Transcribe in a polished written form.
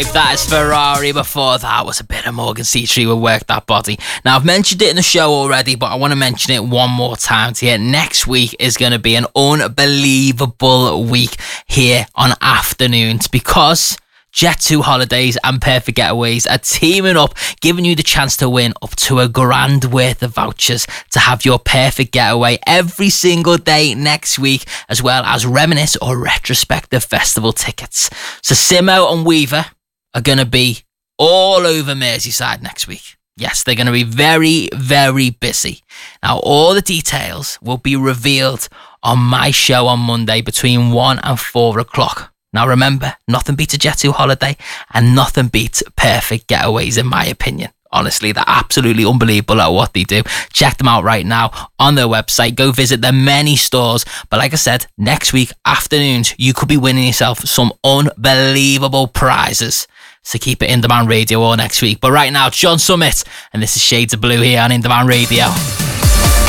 That is Ferrari. Before that was a bit of Morgan C3 with Work That Body. Now, I've mentioned it in the show already, but I want to mention it one more time to you. Next week is going to be an unbelievable week here on Afternoons because Jet2 Holidays and Perfect Getaways are teaming up, giving you the chance to win up to £1,000 worth of vouchers to have your perfect getaway every single day next week, as well as reminisce or retrospective festival tickets. So Simo and Weaver are going to be all over Merseyside next week. Yes, they're going to be very, very busy. Now, all the details will be revealed on my show on Monday between 1 and 4 o'clock. Now, remember, nothing beats a Jet2 holiday and nothing beats Perfect Getaways, in my opinion. Honestly, they're absolutely unbelievable at what they do. Check them out right now on their website. Go visit their many stores. But like I said, next week, Afternoons, you could be winning yourself some unbelievable prizes. So keep it In Demand Radio all next week. But right now, John Summit, and this is Shades of Blue here on In Demand Radio.